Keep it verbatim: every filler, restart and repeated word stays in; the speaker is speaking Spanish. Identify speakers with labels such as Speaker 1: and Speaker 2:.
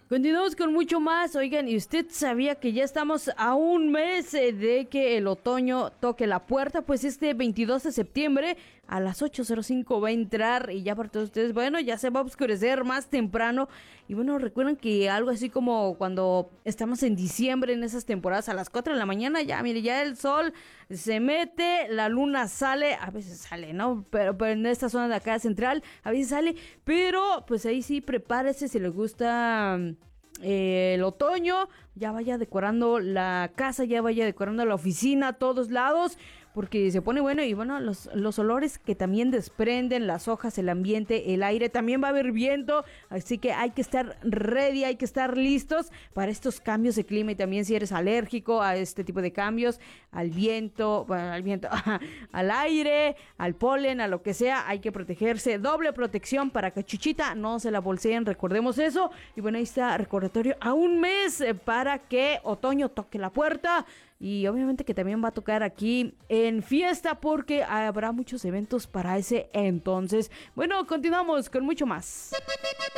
Speaker 1: Continuamos con mucho más. Oigan, ¿y usted sabía que ya estamos a un mes eh, de que el otoño toque la puerta? Pues este veintidós de septiembre a las ocho cero cinco va a entrar y ya para todos ustedes, bueno, ya se va a oscurecer más temprano. Y bueno, recuerden que algo así como cuando estamos en diciembre, en esas temporadas, a las cuatro de la mañana, ya, mire, ya el sol se mete, la luna sale, a veces sale, ¿no? Pero, pero en esta zona de acá central, a veces sale, pero pues ahí sí, prepárese si le gusta eh, el otoño, ya vaya decorando la casa, ya vaya decorando la oficina a todos lados, porque se pone bueno. Y bueno, los, los olores que también desprenden las hojas, el ambiente, el aire, también va a haber viento, así que hay que estar ready, hay que estar listos para estos cambios de clima. Y también si eres alérgico a este tipo de cambios, al viento, bueno, al viento, al aire, al polen, a lo que sea, hay que protegerse, doble protección para que Chuchita no se la bolseen, recordemos eso. Y bueno, ahí está recordatorio a un mes eh, para que otoño toque la puerta. Y obviamente que también va a tocar aquí en fiesta, porque habrá muchos eventos para ese entonces. Bueno, continuamos con mucho más.